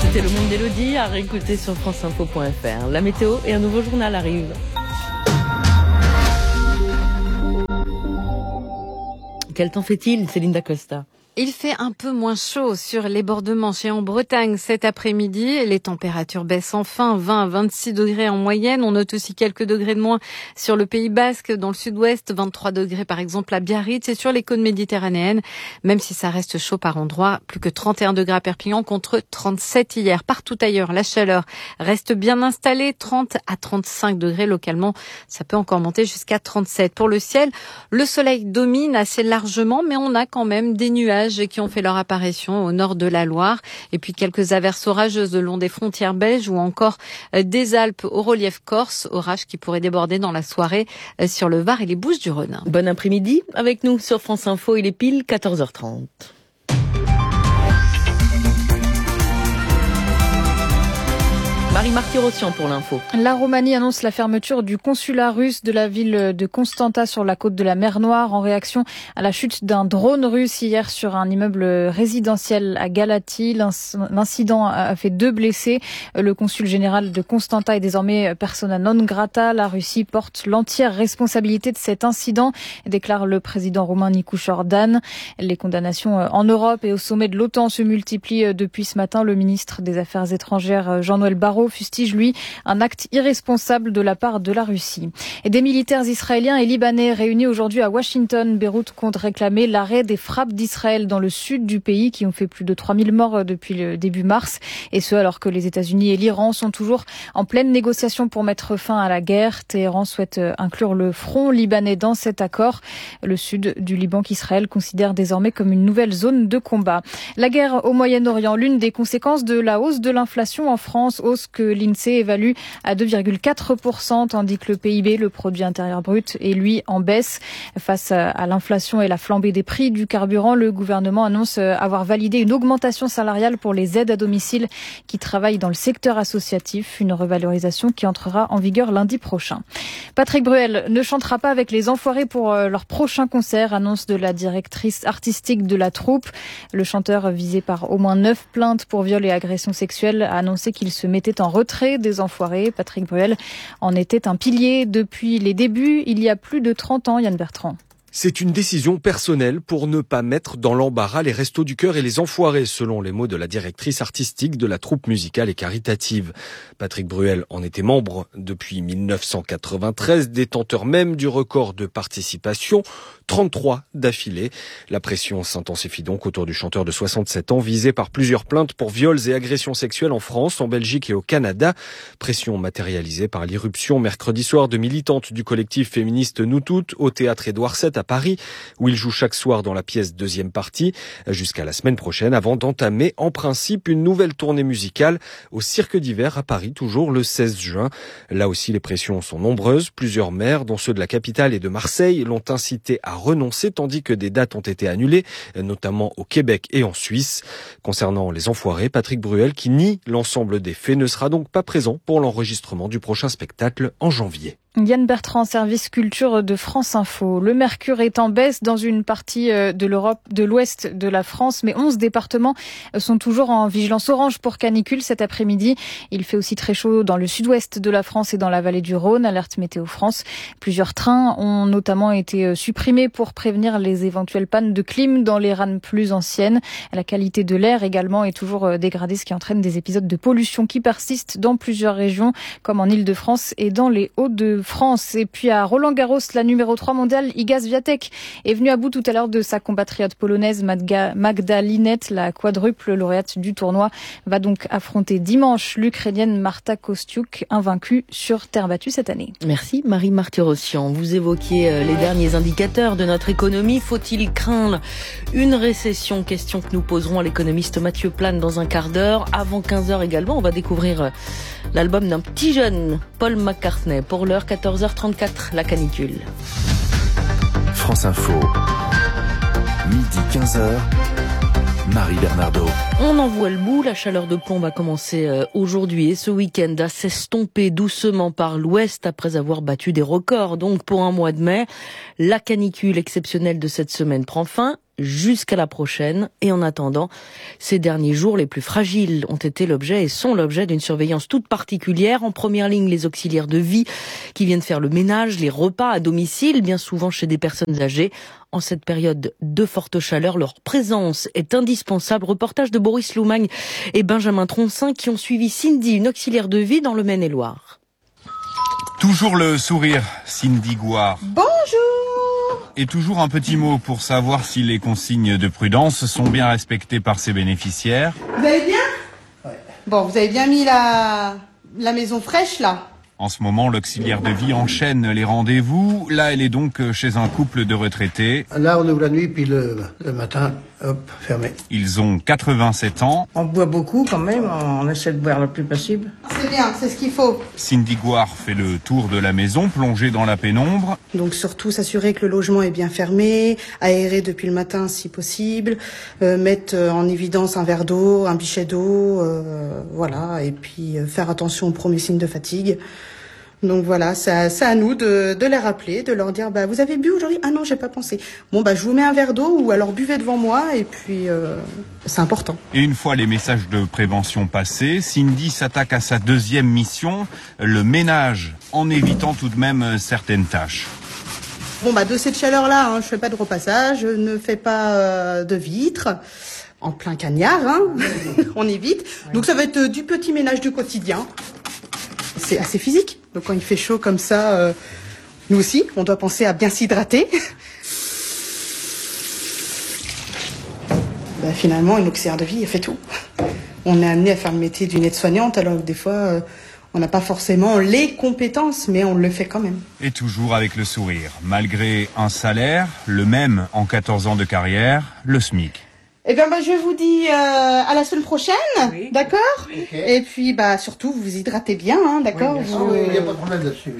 C'était Le Monde d'Élodie, à réécouter sur franceinfo.fr. La météo et un nouveau journal arrivent. Quel temps fait-il, Céline Dacosta? Il fait un peu moins chaud sur les bords de Manche et en Bretagne cet après-midi. Les températures baissent enfin, 20 à 26 degrés en moyenne. On note aussi quelques degrés de moins sur le Pays Basque, dans le sud-ouest, 23 degrés par exemple à Biarritz et sur les côtes méditerranéennes. Même si ça reste chaud par endroits, plus que 31 degrés à Perpignan contre 37 hier. Partout ailleurs, la chaleur reste bien installée, 30 à 35 degrés localement. Ça peut encore monter jusqu'à 37. Pour le ciel, le soleil domine assez largement, mais on a quand même des nuages qui ont fait leur apparition au nord de la Loire et puis quelques averses orageuses le long des frontières belges ou encore des Alpes au relief corse, orages qui pourraient déborder dans la soirée sur le Var et les Bouches-du-Rhône. Bon après-midi avec nous sur France Info, il est pile 14h30. Marie Martyrossian pour l'info. La Roumanie annonce la fermeture du consulat russe de la ville de Constanta sur la côte de la mer Noire en réaction à la chute d'un drone russe hier sur un immeuble résidentiel à Galati. L'incident a fait 2 blessés. Le consul général de Constanta est désormais persona non grata. La Russie porte l'entière responsabilité de cet incident, déclare le président roumain Nicușor Dan. Les condamnations en Europe et au sommet de l'OTAN se multiplient depuis ce matin. Le ministre des Affaires étrangères Jean-Noël Barrot fustige, lui, un acte irresponsable de la part de la Russie. Et des militaires israéliens et libanais réunis aujourd'hui à Washington, Beyrouth compte réclamer l'arrêt des frappes d'Israël dans le sud du pays qui ont fait plus de 3000 morts depuis le début mars. Et ce, alors que les États-Unis et l'Iran sont toujours en pleine négociation pour mettre fin à la guerre. Téhéran souhaite inclure le front libanais dans cet accord. Le sud du Liban qu'Israël considère désormais comme une nouvelle zone de combat. La guerre au Moyen-Orient, l'une des conséquences de la hausse de l'inflation en France, hausse que l'INSEE évalue à 2,4%, tandis que le PIB, le produit intérieur brut, est lui en baisse. Face à l'inflation et la flambée des prix du carburant, le gouvernement annonce avoir validé une augmentation salariale pour les aides à domicile qui travaillent dans le secteur associatif, une revalorisation qui entrera en vigueur lundi prochain. Patrick Bruel ne chantera pas avec les Enfoirés pour leur prochain concert, annonce de la directrice artistique de la troupe. Le chanteur, visé par au moins 9 plaintes pour viol et agression sexuelle, a annoncé qu'il se mettait en retrait des Enfoirés. Patrick Bruel en était un pilier depuis les débuts, il y a plus de 30 ans, Yann Bertrand. C'est une décision personnelle pour ne pas mettre dans l'embarras les Restos du Cœur et les Enfoirés, selon les mots de la directrice artistique de la troupe musicale et caritative. Patrick Bruel en était membre depuis 1993, détenteur même du record de participation, 33 d'affilée. La pression s'intensifie donc autour du chanteur de 67 ans, visé par plusieurs plaintes pour viols et agressions sexuelles en France, en Belgique et au Canada. Pression matérialisée par l'irruption mercredi soir de militantes du collectif féministe Nous Toutes au théâtre Édouard VII à Paris, où il joue chaque soir dans la pièce deuxième partie, jusqu'à la semaine prochaine, avant d'entamer en principe une nouvelle tournée musicale au Cirque d'hiver à Paris, toujours le 16 juin. Là aussi, les pressions sont nombreuses. Plusieurs maires, dont ceux de la capitale et de Marseille, l'ont incité à renoncer, tandis que des dates ont été annulées, notamment au Québec et en Suisse. Concernant les Enfoirés, Patrick Bruel, qui nie l'ensemble des faits, ne sera donc pas présent pour l'enregistrement du prochain spectacle en janvier. Yann Bertrand, service culture de France Info. Le mercure est en baisse dans une partie de l'Europe, de l'ouest de la France, mais 11 départements sont toujours en vigilance orange pour canicule cet après-midi. Il fait aussi très chaud dans le sud-ouest de la France et dans la vallée du Rhône, alerte Météo France. Plusieurs trains ont notamment été supprimés pour prévenir les éventuelles pannes de clim dans les rames plus anciennes. La qualité de l'air également est toujours dégradée, ce qui entraîne des épisodes de pollution qui persistent dans plusieurs régions, comme en Île-de-France et dans les Hauts-de-France. Et puis à Roland-Garros, la numéro 3 mondiale, Iga Swiatek, est venue à bout tout à l'heure de sa compatriote polonaise Magda Linette. La quadruple lauréate du tournoi va donc affronter dimanche l'Ukrainienne Marta Kostyuk, invaincue sur terre battue cette année. Merci Marie Martyrossian. Vous évoquiez les derniers indicateurs de notre économie. Faut-il craindre une récession? Question que nous poserons à l'économiste Mathieu Plane dans un quart d'heure. Avant 15h également, on va découvrir l'album d'un petit jeune, Paul McCartney. Pour l'heure, 14h34, la canicule. France Info, midi 15h, Marie Bernardo. On en voit le bout, la chaleur de plomb va commencer aujourd'hui et ce week-end à s'estomper doucement par l'ouest après avoir battu des records. Donc pour un mois de mai, la canicule exceptionnelle de cette semaine prend fin. jusqu'à la prochaine. Et en attendant, ces derniers jours les plus fragiles ont été l'objet et sont l'objet d'une surveillance toute particulière. En première ligne, les auxiliaires de vie qui viennent faire le ménage, les repas à domicile, bien souvent chez des personnes âgées. En cette période de forte chaleur, leur présence est indispensable. Reportage de Boris Loumagne et Benjamin Troncin qui ont suivi Cindy, une auxiliaire de vie dans le Maine-et-Loire. Toujours le sourire, Cindy Gouard. Bonjour! Et toujours un petit mot pour savoir si les consignes de prudence sont bien respectées par ses bénéficiaires. Vous allez bien? Ouais. Bon, vous avez bien mis la maison fraîche là? En ce moment, l'auxiliaire de vie enchaîne les rendez-vous. Là, elle est donc chez un couple de retraités. Là, on ouvre la nuit, puis le matin, hop, fermé. Ils ont 87 ans. On boit beaucoup quand même, on essaie de boire le plus possible. C'est bien, c'est ce qu'il faut. Cindy Gouard fait le tour de la maison, plongée dans la pénombre. Donc surtout s'assurer que le logement est bien fermé, aérer depuis le matin si possible, mettre en évidence un verre d'eau, un bichet d'eau, voilà, et puis faire attention aux premiers signes de fatigue. Donc voilà, c'est à nous de les rappeler, de leur dire vous avez bu aujourd'hui? Ah non, j'ai pas pensé. Bon je vous mets un verre d'eau ou alors buvez devant moi et puis c'est important. Et une fois les messages de prévention passés, Cindy s'attaque à sa deuxième mission, le ménage, en évitant tout de même certaines tâches. Bon de cette chaleur là, je fais pas de repassage, je ne fais pas de vitres. En plein cagnard, on évite. Donc ça va être du petit ménage du quotidien. C'est assez physique. Donc quand il fait chaud comme ça, nous aussi, on doit penser à bien s'hydrater. Finalement, une auxiliaire de vie, elle fait tout. On est amené à faire le métier d'une aide-soignante, alors que des fois, on n'a pas forcément les compétences, mais on le fait quand même. Et toujours avec le sourire. Malgré un salaire, le même en 14 ans de carrière, le SMIC. Eh bien, je vous dis à la semaine prochaine, oui. D'accord okay. Et puis, surtout, vous vous hydratez bien, d'accord? Oui, il n'y a pas de problème là-dessus.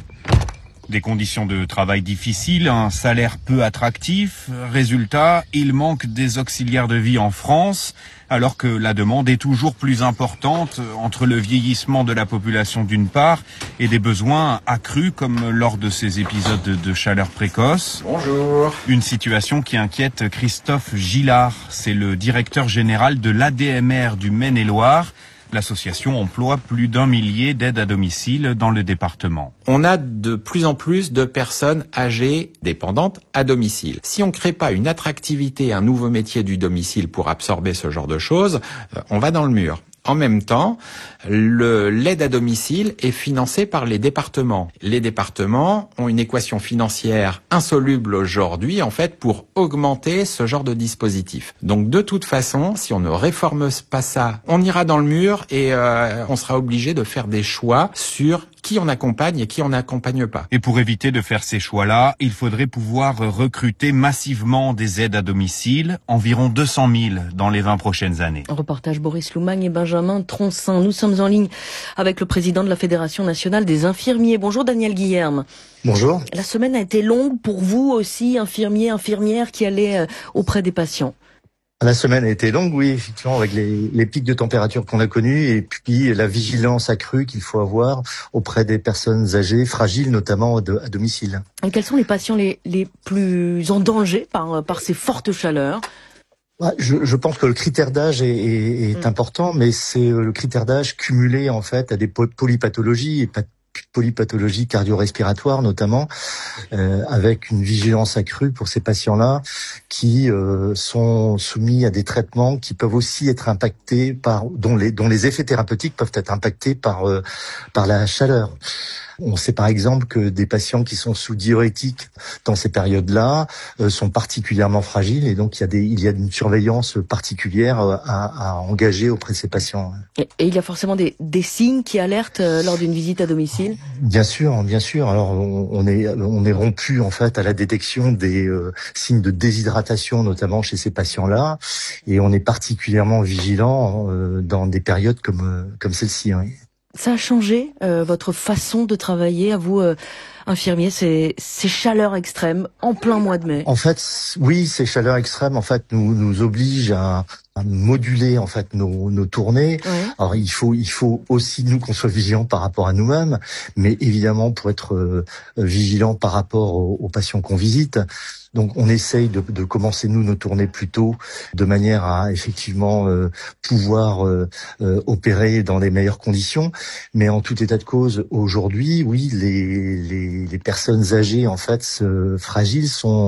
Des conditions de travail difficiles, un salaire peu attractif. Résultat, il manque des auxiliaires de vie en France, alors que la demande est toujours plus importante entre le vieillissement de la population d'une part et des besoins accrus comme lors de ces épisodes de chaleur précoce. Bonjour. Une situation qui inquiète Christophe Gillard, c'est le directeur général de l'ADMR du Maine-et-Loire. L'association emploie plus d'1 millier d'aides à domicile dans le département. On a de plus en plus de personnes âgées dépendantes à domicile. Si on ne crée pas une attractivité, un nouveau métier du domicile pour absorber ce genre de choses, on va dans le mur. En même temps, l'aide à domicile est financée par les départements. Les départements ont une équation financière insoluble aujourd'hui, en fait, pour augmenter ce genre de dispositif. Donc, de toute façon, si on ne réforme pas ça, on ira dans le mur et on sera obligé de faire des choix sur qui on accompagne et qui on n'accompagne pas. Et pour éviter de faire ces choix-là, il faudrait pouvoir recruter massivement des aides à domicile, environ 200 000 dans les 20 prochaines années. Reportage Boris Loumagne et Benjamin Troncin. Nous sommes en ligne avec le président de la Fédération nationale des infirmiers. Bonjour Daniel Guilherme. Bonjour. La semaine a été longue pour vous aussi, infirmiers, infirmières qui allaient auprès des patients. La semaine a été longue, oui, effectivement, avec les pics de température qu'on a connus et puis la vigilance accrue qu'il faut avoir auprès des personnes âgées, fragiles notamment à domicile. Et quels sont les patients les plus en danger par ces fortes chaleurs ? Je pense que le critère d'âge est important, mais c'est le critère d'âge cumulé en fait à des polypathologies et polypathologies cardio-respiratoires notamment, avec une vigilance accrue pour ces patients-là qui sont soumis à des traitements qui peuvent aussi être impactés dont les effets thérapeutiques peuvent être impactés par la chaleur. On sait par exemple que des patients qui sont sous diurétiques dans ces périodes-là sont particulièrement fragiles et donc il y a une surveillance particulière à engager auprès de ces patients. Et il y a forcément des signes qui alertent lors d'une visite à domicile ? Bien sûr. Alors on est rompu en fait à la détection des signes de déshydratation notamment chez ces patients-là et on est particulièrement vigilant dans des périodes comme celle-ci. Oui. Ça a changé votre façon de travailler à vous, infirmiers, ces chaleurs extrêmes en plein mois de mai? En fait, oui, ces chaleurs extrêmes en fait nous obligent à moduler en fait nos tournées. Ouais. Alors il faut aussi nous qu'on soit vigilants par rapport à nous-mêmes, mais évidemment pour être vigilants par rapport aux patients qu'on visite. Donc on essaye de commencer nos tournées plus tôt, de manière à effectivement pouvoir opérer dans les meilleures conditions. Mais en tout état de cause, aujourd'hui, oui, les personnes âgées en fait fragiles sont